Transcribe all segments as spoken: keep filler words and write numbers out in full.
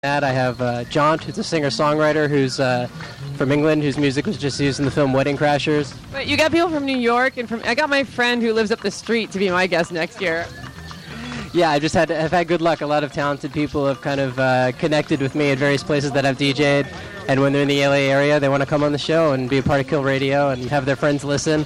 that. I have uh, Jaunt, who's a singer-songwriter who's uh, from England, whose music was just used in the film Wedding Crashers. But you got people from New York, and from I got my friend who lives up the street to be my guest next year. Yeah, I just had have had good luck. A lot of talented people have kind of uh, connected with me at various places that I've D J'd, and when they're in the L A area, they want to come on the show and be a part of Kill Radio and have their friends listen.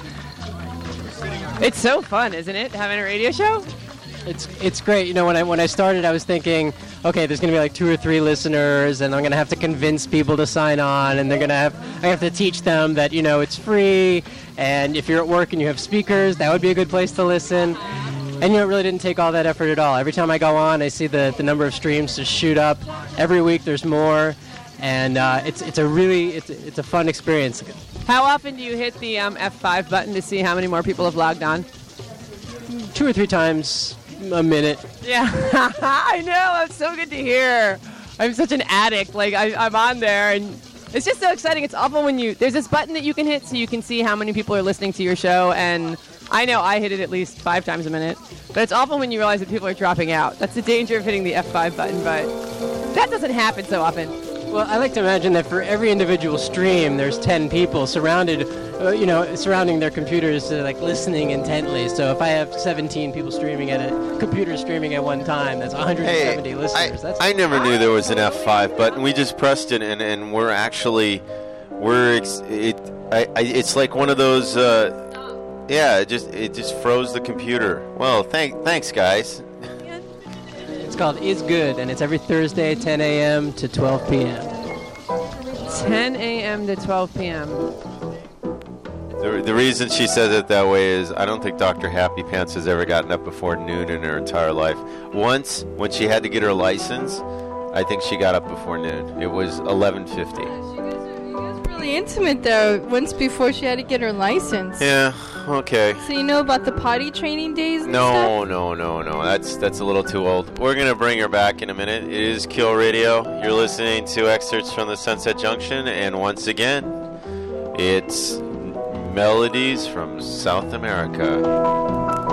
It's so fun, isn't it, having a radio show? It's it's great. You know, when I when I started, I was thinking, okay, there's going to be like two or three listeners, and I'm going to have to convince people to sign on, and they're going to have I have to teach them that, you know, it's free, and if you're at work and you have speakers, that would be a good place to listen. And, you know, it really didn't take all that effort at all. Every time I go on, I see the, the number of streams just shoot up. Every week there's more, and uh, it's it's a really it's it's a fun experience. How often do you hit the um, F five button to see how many more people have logged on? Two or three times a minute. Yeah, I know. That's so good to hear. I'm such an addict. Like, I, I'm on there, and it's just so exciting. It's awful when you... There's this button that you can hit so you can see how many people are listening to your show, and I know I hit it at least five times a minute. But it's awful when you realize that people are dropping out. That's the danger of hitting the F five button, but that doesn't happen so often. Well, I like to imagine that for every individual stream, there's ten people surrounded, uh, you know, surrounding their computers, uh, like listening intently. So if I have seventeen people streaming at a computer streaming at one time, that's one hundred seventy hey, listeners. I, That's I never knew there was an F five button. We just pressed it, and, and we're actually, we're ex- it. I, I, it's like one of those. Uh, yeah, it just it just froze the computer. Well, thank thanks guys. It's called Is Good, and it's every Thursday, ten a.m. to twelve p.m. ten a.m. to twelve p.m. The, the reason she says it that way is I don't think Doctor Happy Pants has ever gotten up before noon in her entire life. Once, when she had to get her license, I think she got up before noon. It was eleven fifty. Really intimate though. Once before she had to get her license. Yeah, okay. So you know about the potty training days and No, stuff? no, no, no. That's that's a little too old. We're gonna bring her back in a minute. It is Kill Radio. You're listening to excerpts from the Sunset Junction, and once again, it's melodies from South America.